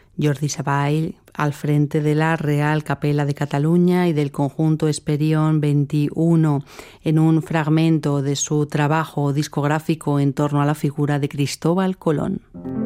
Jordi Savall, al frente de la Real Capella de Cataluña y del conjunto Esperión 21, en un fragmento de su trabajo discográfico en torno a la figura de Cristóbal Colón.